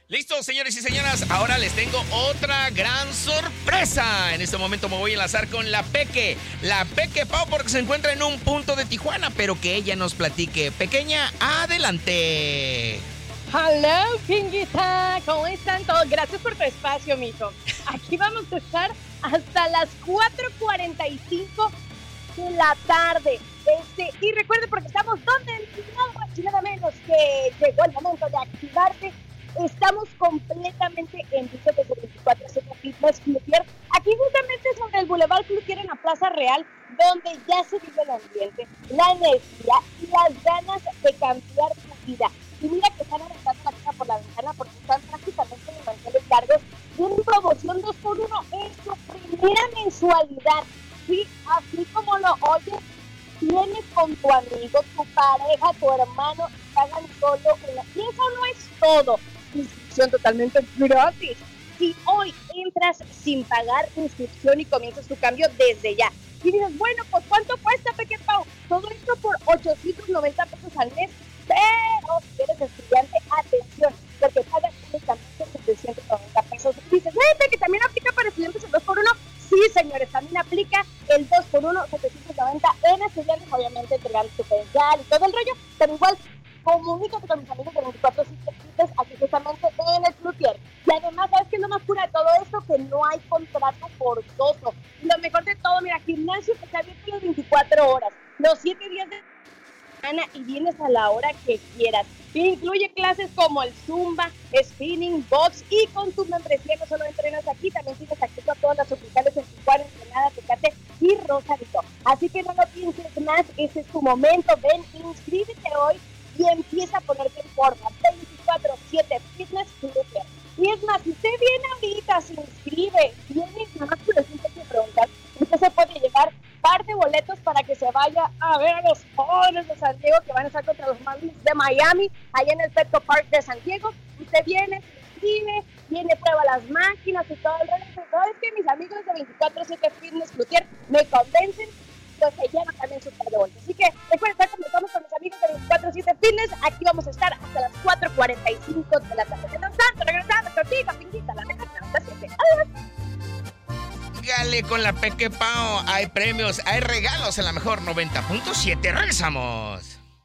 Listo, señores y señoras, ahora les tengo otra gran sorpresa. En este momento me voy a enlazar con la Peque Pau, porque se encuentra en un punto de Tijuana, pero que ella nos platique. Pequeña, adelante. Hello, Pinguita, ¿cómo están todos? Gracias por tu espacio, mijo. Aquí vamos a estar hasta las 4:45 de la tarde. Y recuerden, porque estamos donde nada menos que llegó el momento de activarte. Estamos completamente en vivo desde 24/7 Fitness Cloutier, aquí justamente sobre el Boulevard Cloutier en la Plaza Real, donde ya se vive el ambiente, la energía y las ganas de cambiar tu vida. Y mira que están aventando la casa por la ventana porque están prácticamente en manteles largos. Tienen promoción 2x1 en su primera mensualidad. Sí, así como lo oyes, vienes con tu amigo, tu pareja, tu hermano, y pagan solo una. Y eso no es todo. Inscripción totalmente gratis. Si hoy entras sin pagar inscripción y comienzas tu cambio desde ya. Y dices, bueno, pues ¿cuánto cuesta, Peque Pau? Todo esto por 890 pesos al mes. Pero si eres estudiante, atención, porque pagas únicamente 790 pesos. Y dices, que también aplica para estudiantes el 2x1. Sí, señores, también aplica el 2x1, 790 en estudiantes, obviamente entregando tu credencial y todo el rollo, pero igual comunícate con mis amigos de 24/7 aquí justamente en el Cloutier. Y además, ¿sabes qué es lo más pura de todo esto? Que no hay contrato forzoso. Y lo mejor de todo, mira, gimnasio que está abierto las 24 horas, los 7 días de semana, y vienes a la hora que quieras. Incluye clases como el Zumba, Spinning, Box, y con tu membresía no solo entrenas aquí, también tienes acceso a todas las sucursales en Tijuana, Ensenada, Tecate y Rosarito. Así que no lo pienses más, ese es tu momento. Ven, inscríbete hoy y empieza a ponerte en forma. 24/7 Fitness Cloutier. Y es más, si usted viene ahorita, se inscribe, viene nada más por el simple que preguntar, usted se puede llevar par de boletos para que se vaya a ver a los jóvenes de San Diego que van a estar contra los Marlins de Miami, allá en el Petco Park de San Diego. Usted viene, se inscribe, viene, prueba las máquinas y todo el resto. Pero es que mis amigos de 24/7 Fitness Cloutier me convencen, pues se llevan también su par de boletos. Así que recuerden, estamos con mis amigos de 24/7 Fitness. Aquí vamos a estar hasta las 4:45 de la tarde. Regresando contigo, Pinguita, la mejor de las 7. Adiós. Sígale con la Peque Pau. Hay premios, hay regalos en la mejor 90.7. Regresamos.